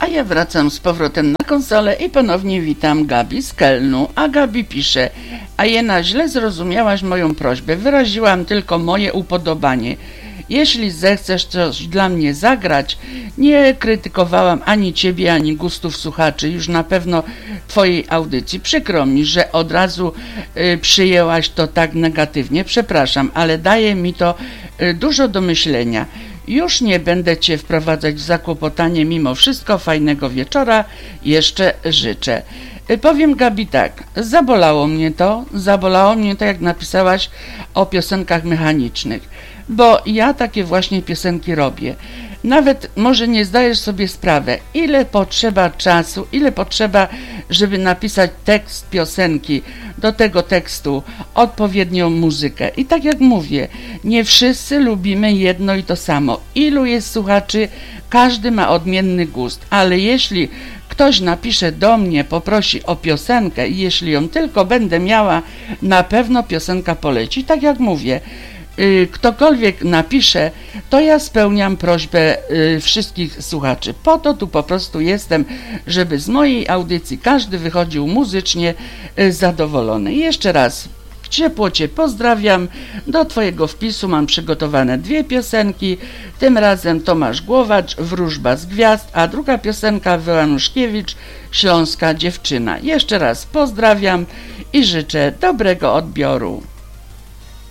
A ja wracam z powrotem na konsolę i ponownie witam Gabi z Kelnu. A Gabi pisze: a Jena, źle zrozumiałaś moją prośbę, wyraziłam tylko moje upodobanie. Jeśli zechcesz coś dla mnie zagrać, nie krytykowałam ani ciebie, ani gustów słuchaczy, już na pewno twojej audycji. Przykro mi, że od razu przyjęłaś to tak negatywnie, przepraszam, ale daje mi to dużo do myślenia. Już nie będę cię wprowadzać w zakłopotanie, mimo wszystko fajnego wieczora jeszcze życzę. Powiem Gabi tak, zabolało mnie to, jak napisałaś o piosenkach mechanicznych, bo ja takie właśnie piosenki robię. Nawet może nie zdajesz sobie sprawy, ile potrzeba czasu, ile potrzeba, żeby napisać tekst piosenki, do tego tekstu odpowiednią muzykę. I tak jak mówię, nie wszyscy lubimy jedno i to samo. Ilu jest słuchaczy, każdy ma odmienny gust, ale jeśli ktoś napisze do mnie, poprosi o piosenkę i jeśli ją tylko będę miała, na pewno piosenka poleci. Tak jak mówię, ktokolwiek napisze, to ja spełniam prośbę wszystkich słuchaczy. Po to tu po prostu jestem, żeby z mojej audycji każdy wychodził muzycznie zadowolony. I jeszcze raz ciepło cię pozdrawiam. Do twojego wpisu mam przygotowane 2 piosenki. Tym razem Tomasz Głowacz, Wróżba z gwiazd, a druga piosenka Wyłanuszkiewicz, Śląska dziewczyna. Jeszcze raz pozdrawiam i życzę dobrego odbioru.